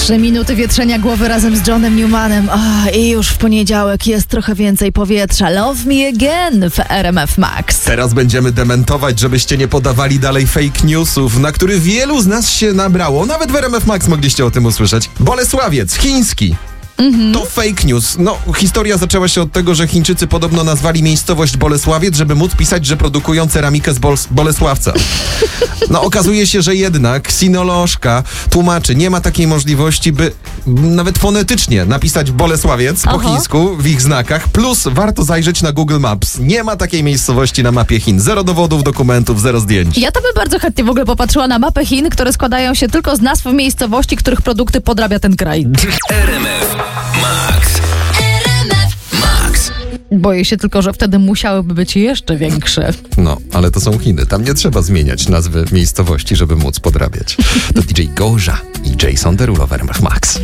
3 minuty wietrzenia głowy razem z Johnem Newmanem. I już w poniedziałek jest trochę więcej powietrza. Love Me Again w RMF Max. Teraz będziemy dementować, żebyście nie podawali dalej fake newsów, na których wielu z nas się nabrało. Nawet w RMF Max mogliście o tym usłyszeć. Bolesławiec, chiński. To fake news. Historia zaczęła się od tego, że Chińczycy podobno nazwali miejscowość Bolesławiec, żeby móc pisać, że produkują ceramikę z Bolesławca. Okazuje się, że jednak sinolożka tłumaczy, nie ma takiej możliwości, by nawet fonetycznie napisać Bolesławiec po chińsku w ich znakach, plus warto zajrzeć na Google Maps. Nie ma takiej miejscowości na mapie Chin. 0 dowodów, dokumentów, 0 zdjęć. Ja to bym bardzo chętnie w ogóle popatrzyła na mapę Chin, które składają się tylko z nazw miejscowości, których produkty podrabia ten kraj. RMF Max. RMF Max. Boję się tylko, że wtedy musiałyby być jeszcze większe. Ale to są Chiny. Tam nie trzeba zmieniać nazwy miejscowości, żeby móc podrabiać. To DJ Goja i Jason Derulo w RMF Max.